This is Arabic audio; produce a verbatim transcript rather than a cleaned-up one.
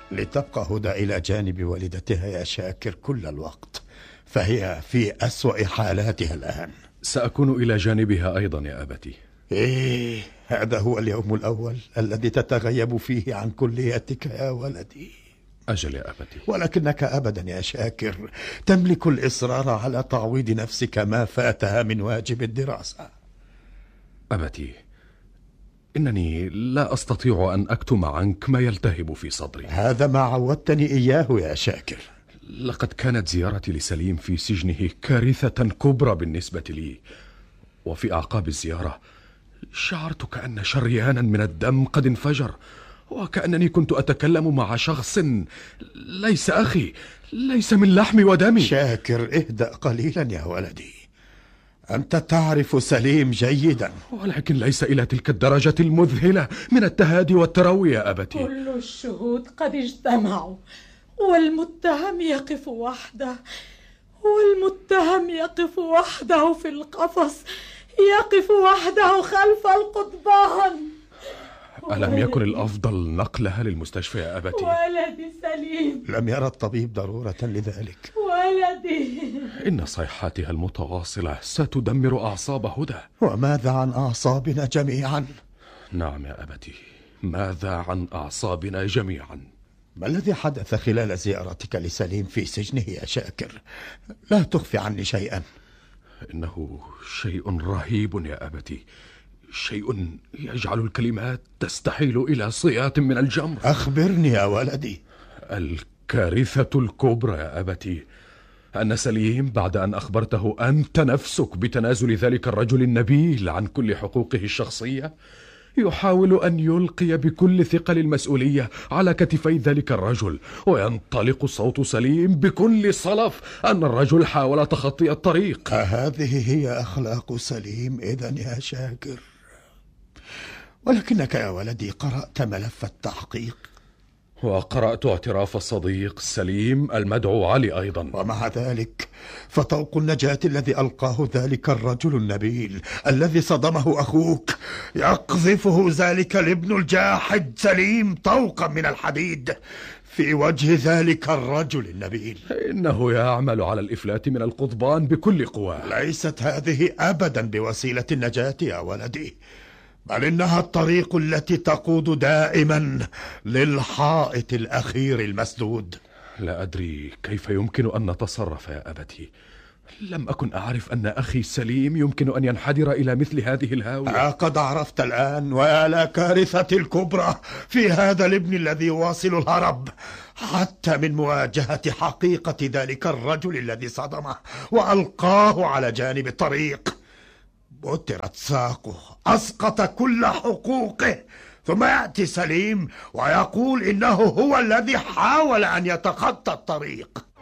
لتبقى هدى إلى جانب والدتها يا شاكر كل الوقت، فهي في أسوأ حالاتها الآن. سأكون إلى جانبها أيضا يا أبتي. إيه، هذا هو اليوم الأول الذي تتغيب فيه عن كليتك يا ولدي. أجل يا أبتي. ولكنك أبدا يا شاكر تملك الإصرار على تعويض نفسك ما فاتها من واجب الدراسة. أبتي، إنني لا أستطيع أن أكتم عنك ما يلتهب في صدري. هذا ما عودتني إياه يا شاكر. لقد كانت زيارتي لسليم في سجنه كارثة كبرى بالنسبة لي، وفي أعقاب الزيارة شعرت كأن شريانا من الدم قد انفجر، وكأنني كنت أتكلم مع شخص ليس أخي، ليس من لحمي ودمي. شاكر، اهدأ قليلا يا ولدي، أنت تعرف سليم جيدا. ولكن ليس إلى تلك الدرجة المذهلة من التهادي والتروي يا أبتي. كل الشهود قد اجتمعوا، والمتهم يقف وحده، والمتهم يقف وحده في القفص، يقف وحده خلف القضبان. ألم يكن الأفضل نقلها للمستشفى يا أبتي؟ ولدي سليم. لم يرى الطبيب ضرورة لذلك. ولدي. إن صيحاتها المتواصلة ستدمر أعصاب هدى. وماذا عن أعصابنا جميعا؟ نعم يا أبتي، ماذا عن أعصابنا جميعا؟ ما الذي حدث خلال زيارتك لسليم في سجنه يا شاكر؟ لا تخفي عني شيئا. إنه شيء رهيب يا أبتي، شيء يجعل الكلمات تستحيل إلى صياط من الجمر. أخبرني يا ولدي. الكارثة الكبرى يا أبتي أن سليم بعد أن أخبرته أنت نفسك بتنازل ذلك الرجل النبيل عن كل حقوقه الشخصية، يحاول أن يلقي بكل ثقل المسؤولية على كتفي ذلك الرجل، وينطلق صوت سليم بكل صلف أن الرجل حاول تخطي الطريق. هذه هي أخلاق سليم إذن يا شاكر؟ ولكنك يا ولدي قرأت ملف التحقيق؟ وقرأت اعتراف الصديق سليم المدعو علي أيضا. ومع ذلك فطوق النجاة الذي ألقاه ذلك الرجل النبيل الذي صدمه أخوك يقذفه ذلك الابن الجاحد سليم طوقا من الحديد في وجه ذلك الرجل النبيل. إنه يعمل على الإفلات من القضبان بكل قوة. ليست هذه أبدا بوسيلة النجاة يا ولدي، بل إنها الطريق التي تقود دائما للحائط الأخير المسدود. لا أدري كيف يمكن أن نتصرف يا أبتي. لم أكن أعرف أن أخي سليم يمكن أن ينحدر إلى مثل هذه الهاوية. قد عرفت الآن، ويا لا كارثة الكبرى في هذا الابن الذي يواصل الهرب حتى من مواجهة حقيقة ذلك الرجل الذي صدمه وألقاه على جانب الطريق. بترت ساقه، أسقط كل حقوقه، ثم يأتي سليم ويقول إنه هو الذي حاول أن يتخطى الطريق.